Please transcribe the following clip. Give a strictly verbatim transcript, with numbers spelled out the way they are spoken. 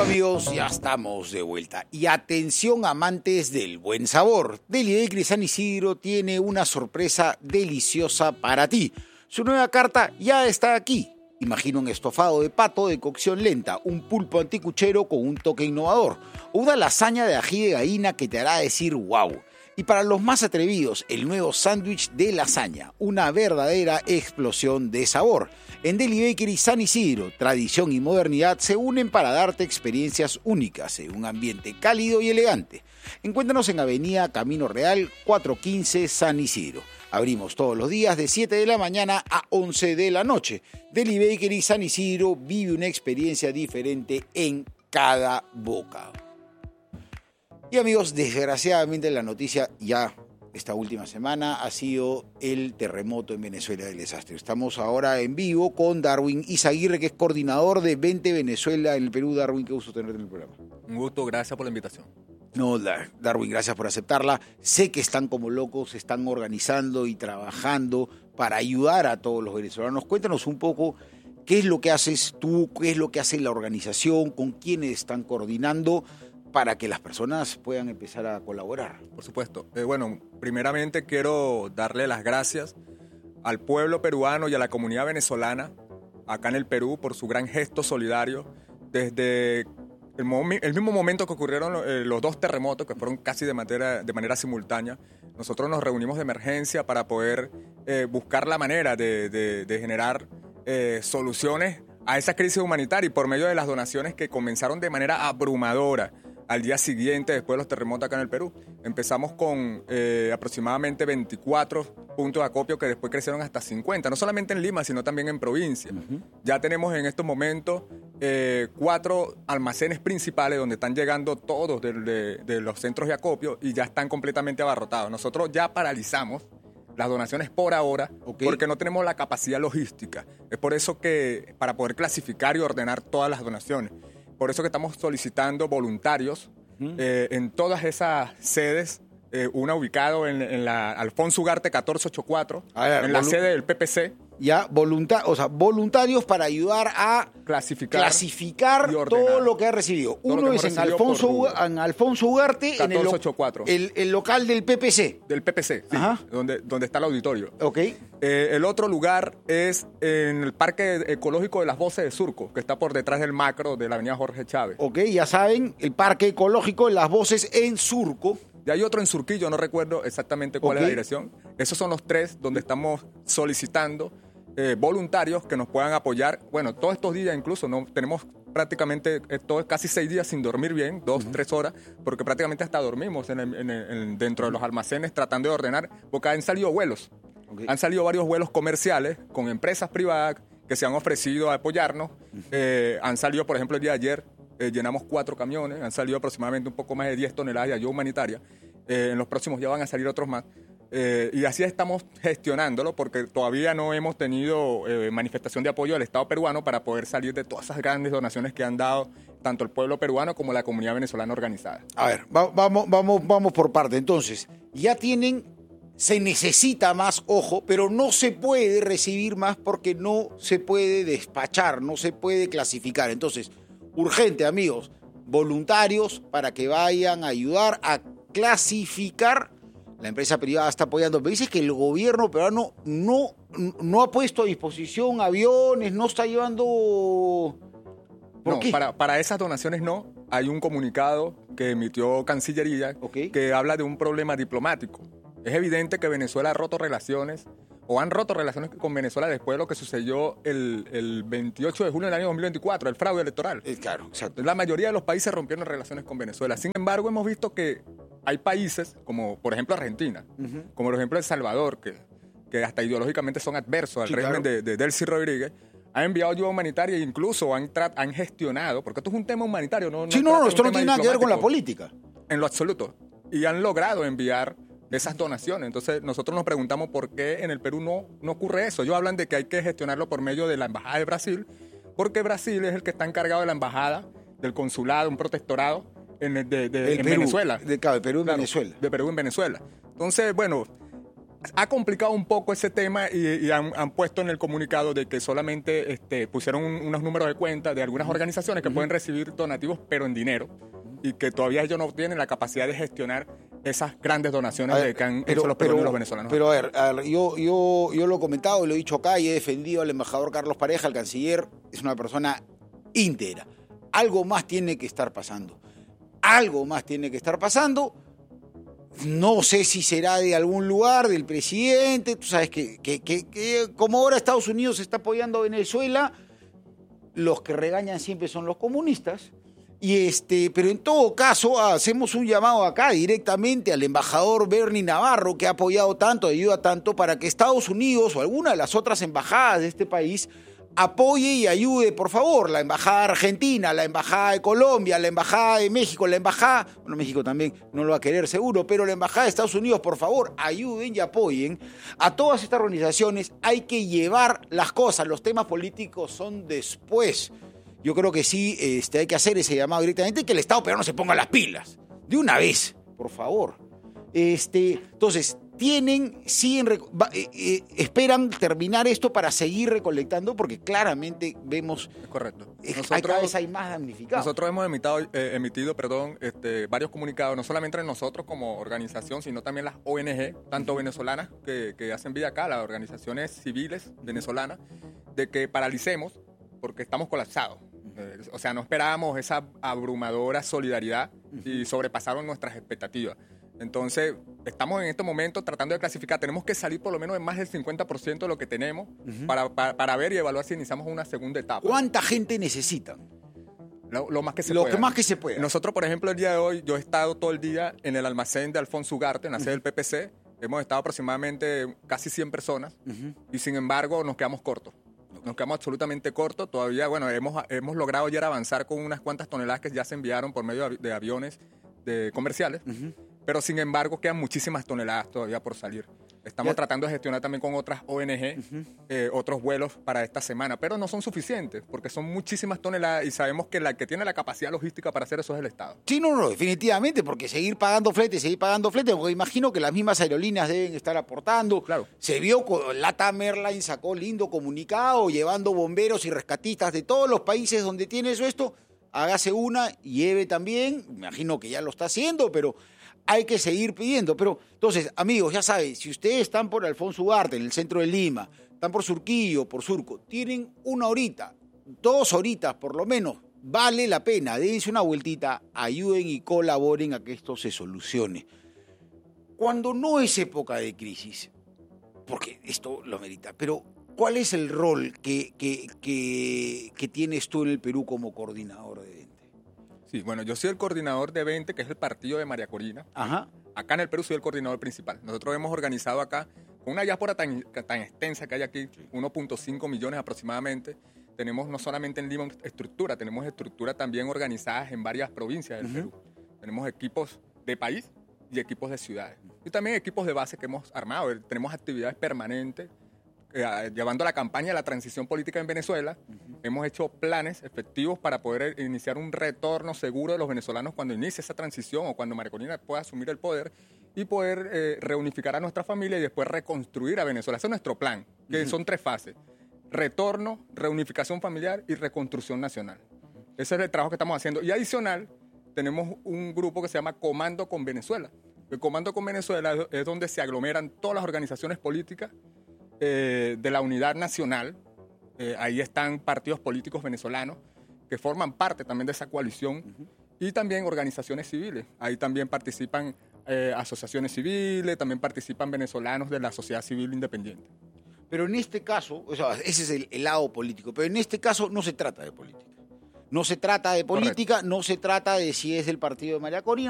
Amigos, ya estamos de vuelta. Y atención, amantes del buen sabor. Deli Bakery San Isidro tiene una sorpresa deliciosa para ti. Su nueva carta ya está aquí. Imagina un estofado de pato de cocción lenta, un pulpo anticuchero con un toque innovador, o una lasaña de ají de gallina que te hará decir wow. Y para los más atrevidos, el nuevo sándwich de lasaña, una verdadera explosión de sabor. En Deli Bakery San Isidro, tradición y modernidad se unen para darte experiencias únicas en un ambiente cálido y elegante. Encuéntranos en Avenida Camino Real cuatrocientos quince San Isidro. Abrimos todos los días de siete de la mañana a once de la noche. Deli Bakery San Isidro vive una experiencia diferente en cada boca. Y amigos, desgraciadamente la noticia ya esta última semana ha sido el terremoto en Venezuela del desastre. Estamos ahora en vivo con Darwin Izaguirre, que es coordinador de Vente Venezuela en el Perú. Darwin, qué gusto tenerte en el programa. Un gusto, gracias por la invitación. No, Darwin, gracias por aceptarla. Sé que están como locos, se están organizando y trabajando para ayudar a todos los venezolanos. Cuéntanos un poco qué es lo que haces tú, qué es lo que hace la organización, con quiénes están coordinando, para que las personas puedan empezar a colaborar. Por supuesto. Eh, bueno, primeramente quiero darle las gracias al pueblo peruano y a la comunidad venezolana acá en el Perú por su gran gesto solidario. Desde el, momi- el mismo momento que ocurrieron eh, los dos terremotos, que fueron casi de manera, de manera simultánea, nosotros nos reunimos de emergencia para poder eh, buscar la manera de, de, de generar eh, soluciones a esa crisis humanitaria, y por medio de las donaciones que comenzaron de manera abrumadora al día siguiente, después de los terremotos acá en el Perú. Empezamos con eh, aproximadamente veinticuatro puntos de acopio que después crecieron hasta cincuenta, no solamente en Lima, sino también en provincia. Uh-huh. Ya tenemos en estos momentos eh, cuatro almacenes principales donde están llegando todos de, de, de los centros de acopio y ya están completamente abarrotados. Nosotros ya paralizamos las donaciones por ahora, okay, porque no tenemos la capacidad logística. Es por eso que, para poder clasificar y ordenar todas las donaciones, por eso que estamos solicitando voluntarios uh-huh. eh, en todas esas sedes, eh, una ubicado en, en la Alfonso Ugarte catorce ochenta y cuatro, ver, en la sede del P P C. Ya, volunta- o sea, voluntarios para ayudar a clasificar, clasificar todo lo que ha recibido. Todo Uno es en Alfonso, en Alfonso Ugarte, en el, el, el local del P P C. Del P P C, sí, donde, donde está el auditorio. Ok. Eh, el otro lugar es en el Parque Ecológico de las Voces de Surco, que está por detrás del macro de la avenida Jorge Chávez. Ok, ya saben, el Parque Ecológico de las Voces en Surco. Y hay otro en Surquillo, no recuerdo exactamente cuál okay. es la dirección. Esos son los tres donde estamos solicitando eh, voluntarios que nos puedan apoyar. Bueno, todos estos días incluso no tenemos prácticamente esto, casi seis días sin dormir bien, dos, uh-huh. tres horas, porque prácticamente hasta dormimos en el, en el, en, dentro de los almacenes tratando de ordenar, porque han salido vuelos. Okay. Han salido varios vuelos comerciales con empresas privadas que se han ofrecido a apoyarnos. Uh-huh. Eh, han salido, por ejemplo, el día de ayer, Eh, llenamos cuatro camiones, han salido aproximadamente un poco más de diez toneladas de ayuda humanitaria. Eh, en los próximos días van a salir otros más. Eh, y así estamos gestionándolo, porque todavía no hemos tenido eh, manifestación de apoyo del Estado peruano para poder salir de todas esas grandes donaciones que han dado tanto el pueblo peruano como la comunidad venezolana organizada. A ver, va, vamos, vamos, vamos por parte. Entonces, ya tienen, se necesita más, ojo, pero no se puede recibir más porque no se puede despachar, no se puede clasificar. Entonces, urgente, amigos, voluntarios para que vayan a ayudar a clasificar. La empresa privada está apoyando, pero dice que el gobierno peruano no, no ha puesto a disposición aviones, no está llevando... ¿Por no, qué? Para, para esas donaciones no. Hay un comunicado que emitió Cancillería okay. que habla de un problema diplomático. Es evidente que Venezuela ha roto relaciones o han roto relaciones con Venezuela después de lo que sucedió el, el veintiocho de julio del año dos mil veinticuatro, el fraude electoral. Eh, claro, exacto. La mayoría de los países rompieron relaciones con Venezuela. Sin embargo, hemos visto que hay países, como por ejemplo Argentina, uh-huh. como por ejemplo El Salvador, que, que hasta ideológicamente son adversos al sí, régimen claro. de, de Delcy Rodríguez, han enviado ayuda humanitaria e incluso han, tra- han gestionado, porque esto es un tema humanitario. No, sí, no, no, esto no tiene nada que ver con la política. En lo absoluto. Y han logrado enviar esas donaciones. Entonces nosotros nos preguntamos por qué en el Perú no, no ocurre eso. Ellos hablan de que hay que gestionarlo por medio de la Embajada de Brasil, porque Brasil es el que está encargado de la embajada, del consulado, un protectorado en, de, de, el en Perú, Venezuela. De, claro, de Perú en claro, Venezuela. De Perú en Venezuela. Entonces, bueno, ha complicado un poco ese tema y, y han, han puesto en el comunicado de que solamente este, pusieron un, unos números de cuenta de algunas organizaciones que uh-huh. pueden recibir donativos, pero en dinero, y que todavía ellos no tienen la capacidad de gestionar esas grandes donaciones ver, de que han pero, hecho los peruanos y los venezolanos. Pero a ver, a ver yo, yo, yo lo he comentado, lo he dicho acá y he defendido al embajador Carlos Pareja, el canciller, es una persona íntegra. Algo más tiene que estar pasando. Algo más tiene que estar pasando. No sé si será de algún lugar, del presidente. Tú sabes que, que, que, que como ahora Estados Unidos está apoyando a Venezuela, los que regañan siempre son los comunistas. Y este, pero en todo caso, hacemos un llamado acá directamente al embajador Bernie Navarro, que ha apoyado tanto, ayuda tanto, para que Estados Unidos o alguna de las otras embajadas de este país apoye y ayude, por favor, la embajada argentina, la embajada de Colombia, la embajada de México, la embajada, bueno, México también no lo va a querer seguro, pero la embajada de Estados Unidos, por favor, ayuden y apoyen a todas estas organizaciones. Hay que llevar las cosas, los temas políticos son después. Yo creo que sí, este, hay que hacer ese llamado directamente y que el Estado peruano se ponga las pilas, de una vez, por favor. Este, entonces, tienen, siguen, va, eh, eh, esperan terminar esto para seguir recolectando, porque claramente vemos es correcto. Eh, hay, cada vez hay más damnificados. Nosotros hemos emitido, eh, emitido perdón, este, varios comunicados, no solamente entre nosotros como organización, sino también las O N G, tanto venezolanas que, que hacen vida acá, las organizaciones civiles venezolanas, de que paralicemos porque estamos colapsados. Eh, o sea, no esperábamos esa abrumadora solidaridad y sobrepasaron nuestras expectativas. Entonces, estamos en este momento tratando de clasificar. Tenemos que salir por lo menos en más del cincuenta por ciento de lo que tenemos uh-huh. para, para, para ver y evaluar si iniciamos una segunda etapa. ¿Cuánta gente necesitan? Lo, lo más que se lo pueda. Lo que más que se pueda. Nosotros, por ejemplo, el día de hoy, yo he estado todo el día en el almacén de Alfonso Ugarte, en la sede uh-huh. del P P C. Hemos estado aproximadamente casi cien personas uh-huh. y, sin embargo, nos quedamos cortos. Nos quedamos absolutamente cortos. Todavía, bueno, hemos, hemos logrado ya avanzar con unas cuantas toneladas que ya se enviaron por medio de aviones de comerciales. Uh-huh. Pero, sin embargo, quedan muchísimas toneladas todavía por salir. Estamos ya. tratando de gestionar también con otras O N G uh-huh. eh, otros vuelos para esta semana, pero no son suficientes porque son muchísimas toneladas y sabemos que la que tiene la capacidad logística para hacer eso es el Estado. Sí, no, no, definitivamente, porque seguir pagando flete, seguir pagando flete, porque imagino que las mismas aerolíneas deben estar aportando. Claro. Se vio, LATAM Airlines sacó lindo comunicado llevando bomberos y rescatistas de todos los países donde tiene eso esto. Hágase una, lleve también, imagino que ya lo está haciendo, pero hay que seguir pidiendo. Pero, entonces, amigos, ya saben, si ustedes están por Alfonso Ugarte, en el centro de Lima, están por Surquillo, por Surco, tienen una horita, dos horitas por lo menos, vale la pena, dense una vueltita, ayuden y colaboren a que esto se solucione. Cuando no es época de crisis, porque esto lo merita, pero ¿cuál es el rol que, que, que, que tienes tú en el Perú como coordinador de Vente? Sí, bueno, yo soy el coordinador de Vente, que es el partido de María Corina. Ajá. Acá en el Perú soy el coordinador principal. Nosotros hemos organizado acá, con una diáspora tan, tan extensa que hay aquí, uno punto cinco millones aproximadamente, tenemos no solamente en Lima estructura, tenemos estructuras también organizadas en varias provincias del uh-huh. Perú. Tenemos equipos de país y equipos de ciudades. Y también equipos de base que hemos armado. Tenemos actividades permanentes, eh, llevando la campaña de la transición política en Venezuela. Uh-huh. Hemos hecho planes efectivos para poder iniciar un retorno seguro de los venezolanos cuando inicie esa transición o cuando María Corina pueda asumir el poder y poder eh, reunificar a nuestra familia y después reconstruir a Venezuela. Ese es nuestro plan, que uh-huh. son tres fases: retorno, reunificación familiar y reconstrucción nacional. Ese es el trabajo que estamos haciendo. Y adicional, tenemos un grupo que se llama Comando con Venezuela. El Comando con Venezuela es donde se aglomeran todas las organizaciones políticas eh, de la unidad nacional. Eh, ahí están partidos políticos venezolanos que forman parte también de esa coalición uh-huh. y también organizaciones civiles. Ahí también participan eh, asociaciones civiles, también participan venezolanos de la sociedad civil independiente. Pero en este caso, o sea, ese es el, el lado político, pero en este caso no se trata de política. No se trata de política, Correcto. No se trata de si es el partido de María Corina.